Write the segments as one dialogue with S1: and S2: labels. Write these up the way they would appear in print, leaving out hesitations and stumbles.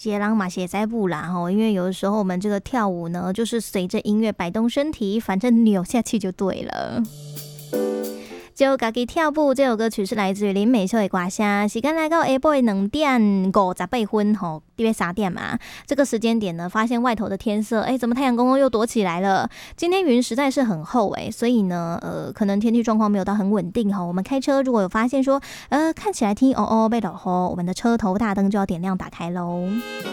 S1: 杰朗马鞋在不啦因为有的时候我们这个跳舞呢，就是随着音乐摆动身体，反正扭下去就对了。就自己跳步，这首歌曲是来自于林美秀的歌声。时间来到下晡2点58分因为3点嘛，这个时间点呢，发现外头的天色，怎么太阳公公又躲起来了？今天云实在是很厚所以呢，可能天气状况没有到很稳定我们开车如果有发现说，看起来天被落雨，我们的车头大灯就要点亮打开喽。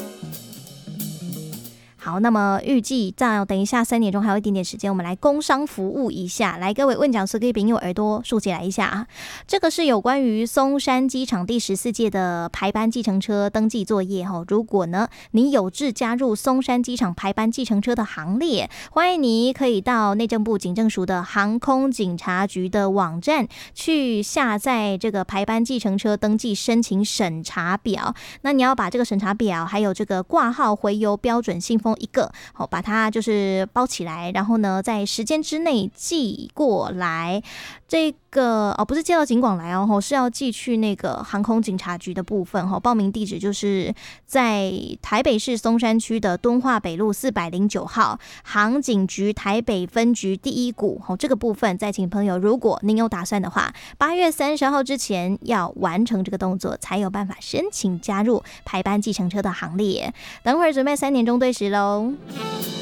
S1: 好，那么预计在等一下3点钟还有一点点时间，我们来工商服务一下。来，各位问讲师可以朋友耳朵竖起来一下这个是有关于松山机场第14届的排班计程车登记作业如果呢你有志加入松山机场排班计程车的行列，欢迎你可以到内政部警政署的航空警察局的网站去下载这个排班计程车登记申请审查表。那你要把这个审查表还有这个挂号回邮标准信封一个把它就是包起来，然后呢在时间之内寄过来。这个不是寄到警广来是要寄去那个航空警察局的部分报名地址就是在台北市松山区的敦化北路409号航警局台北分局第1股这个部分再请朋友，如果您有打算的话，8月30号之前要完成这个动作，才有办法申请加入排班计程车的行列。等会儿准备3点钟对时喽。